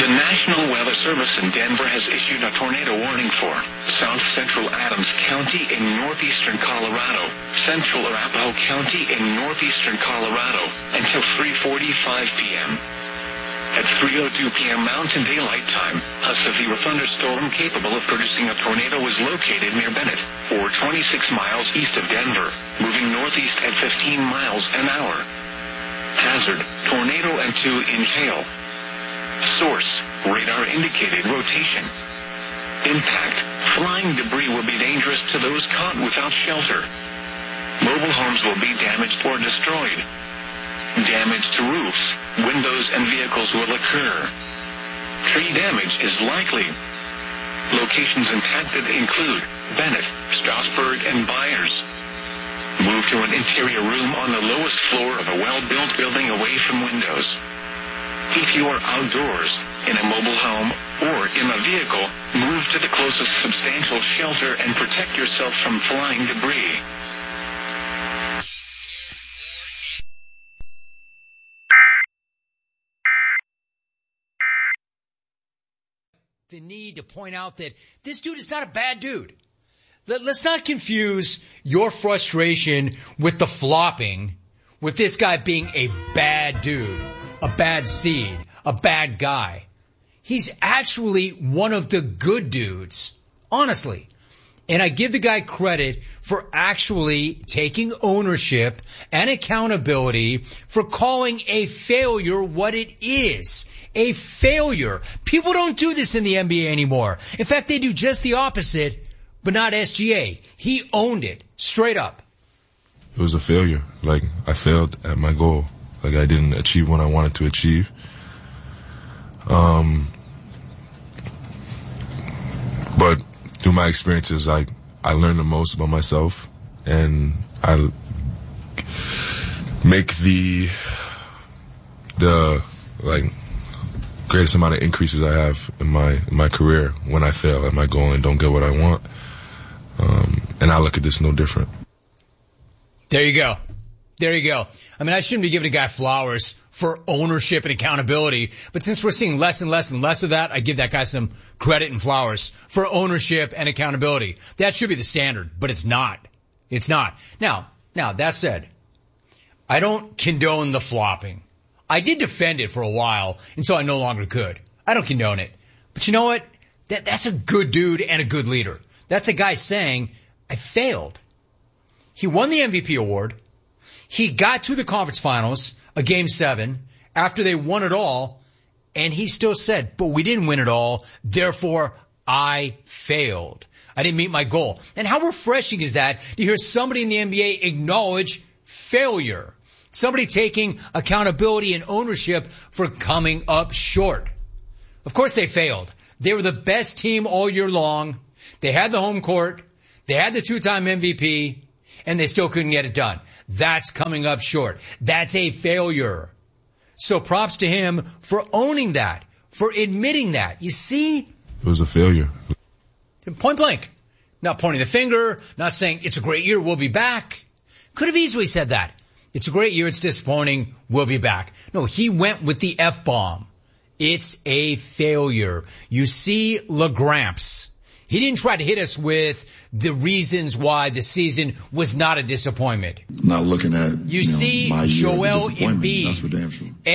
The National Weather Service in Denver has issued a tornado warning for south central Adams County in northeastern Colorado, central Arapahoe County in northeastern Colorado until 3:45 p.m. At 3:02 p.m. Mountain Daylight Time, a severe thunderstorm capable of producing a tornado was located near Bennett, or 26 miles east of Denver, moving northeast at 15 miles an hour. Hazard, tornado and 2 inch hail. Source, radar indicated rotation. Impact, flying debris will be dangerous to those caught without shelter. Mobile homes will be damaged or destroyed. Damage to roofs, windows, and vehicles will occur. Tree damage is likely. Locations impacted include Bennett, Strasburg, and Byers. Move to an interior room on the lowest floor of a well-built building away from windows. If you are outdoors, in a mobile home, or in a vehicle, move to the closest substantial shelter and protect yourself from flying debris. The need to point out that this dude is not a bad dude. Let's not confuse your frustration with the flopping with this guy being a bad dude, a bad seed, a bad guy. He's actually one of the good dudes, honestly. And I give the guy credit for actually taking ownership and accountability for calling a failure what it is. A failure. People don't do this in the NBA anymore. In fact, they do just the opposite, but not SGA. He owned it, straight up. It was a failure. Like, I failed at my goal. Like, I didn't achieve what I wanted to achieve. But through my experiences, I learned the most about myself, and I make the greatest amount of increases I have in my career when I fail at my goal and don't get what I want. And I look at this no different. There you go. There you go. I mean, I shouldn't be giving a guy flowers for ownership and accountability, but since we're seeing less and less and less of that, I give that guy some credit and flowers for ownership and accountability. That should be the standard, but it's not. It's not. Now, that said, I don't condone the flopping. I did defend it for a while until I no longer could. I don't condone it. But you know what? That's a good dude and a good leader. That's a guy saying, I failed. He won the MVP award. He got to the conference finals, a game 7, after they won it all, and he still said, but we didn't win it all, therefore I failed. I didn't meet my goal. And how refreshing is that to hear somebody in the NBA acknowledge failure? Somebody taking accountability and ownership for coming up short. Of course they failed. They were the best team all year long. They had the home court. They had the 2-time MVP. And they still couldn't get it done. That's coming up short. That's a failure. So props to him for owning that, for admitting that. You see? It was a failure. Point blank. Not pointing the finger, not saying it's a great year, we'll be back. Could have easily said that. It's a great year, it's disappointing, we'll be back. No, he went with the F-bomb. It's a failure. You see, LaGramps. He didn't try to hit us with the reasons why the season was not a disappointment. Not looking at, you see, my Joel Embiid. Embiid. That's for damn sure.